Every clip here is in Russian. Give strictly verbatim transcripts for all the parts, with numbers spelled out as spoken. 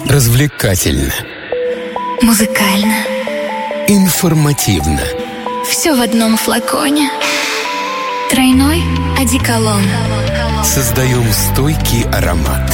Развлекательно. Музыкально. Информативно. Все в одном флаконе. Тройной одеколон. Создаем стойкий аромат.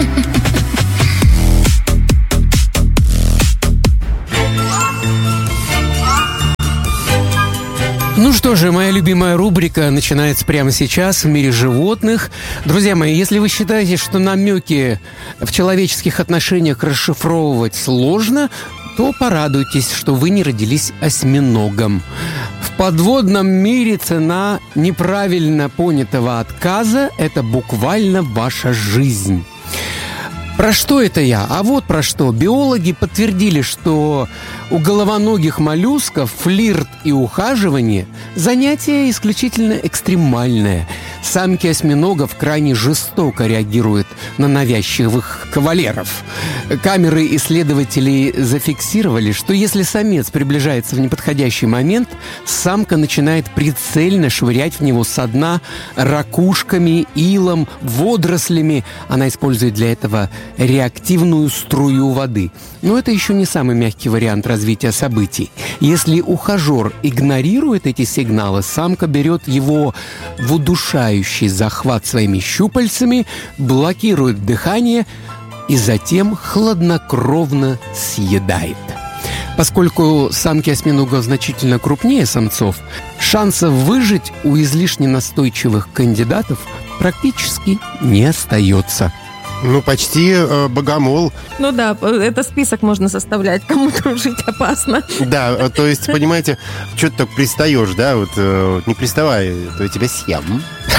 Ну что же, моя любимая рубрика начинается прямо сейчас в мире животных. Друзья мои, если вы считаете, что намеки в человеческих отношениях расшифровывать сложно, то порадуйтесь, что вы не родились осьминогом. В подводном мире цена неправильно понятого отказа – это буквально ваша жизнь. Про что это я? А вот про что. Биологи подтвердили, что у головоногих моллюсков флирт и ухаживание – занятие исключительно экстремальное. Самки осьминогов крайне жестоко реагируют на навязчивых кавалеров. Камеры исследователей зафиксировали, что если самец приближается в неподходящий момент, самка начинает прицельно швырять в него со дна ракушками, илом, водорослями. Она использует для этого реактивную струю воды. Но это еще не самый мягкий вариант развития событий. Если ухажер игнорирует эти сигналы, самка берет его в удушающий захват своими щупальцами, блокирует дыхание и затем хладнокровно съедает. Поскольку самки осьминогов значительно крупнее самцов, шансов выжить у излишне настойчивых кандидатов практически не остается. Ну, почти э, богомол. Ну да, это список можно составлять, кому дружить опасно. Да, то есть, понимаете, что ты так пристаешь, да, вот э, не приставай, то я тебя съем.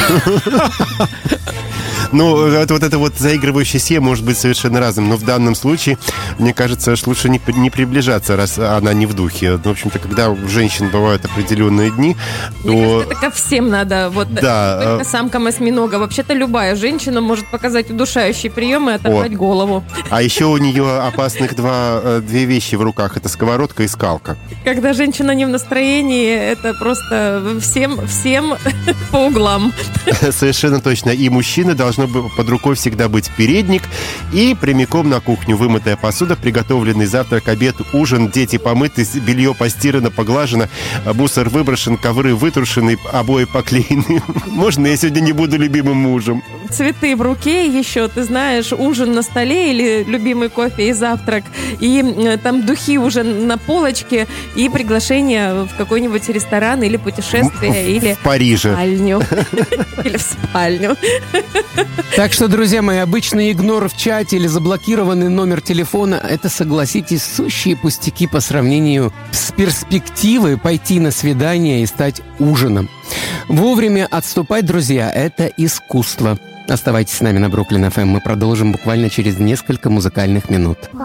Ну, вот, вот это вот заигрывающее «се» может быть совершенно разным. Но в данном случае, мне кажется, аж лучше не, не приближаться, раз она не в духе. Ну, в общем-то, когда у женщин бывают определенные дни, то... Мне кажется, это ко всем надо. Вот да. Только самкам осьминога. Вообще-то любая женщина может показать удушающие приемы и оторвать О. голову. А еще у нее опасных два, две вещи в руках. Это сковородка и скалка. Когда женщина не в настроении, это просто всем, всем по углам. Совершенно точно. И мужчины должны под рукой всегда быть передник и прямиком на кухню. Вымытая посуда, приготовленный завтрак, обед, ужин, дети помыты, белье постирано, поглажено, мусор выброшен, ковры вытрушены, обои поклеены. Можно я сегодня не буду любимым мужем? Цветы в руке еще, ты знаешь, ужин на столе или любимый кофе и завтрак, и там духи уже на полочке, и приглашение в какой-нибудь ресторан или путешествие, в, или в Париже. В спальню. Или в спальню. Так что, друзья мои, обычный игнор в чате или заблокированный номер телефона – это, согласитесь, сущие пустяки по сравнению с перспективой пойти на свидание и стать ужином. Вовремя отступать, друзья, это искусство. Оставайтесь с нами на Бруклин эф эм. Мы продолжим буквально через несколько музыкальных минут.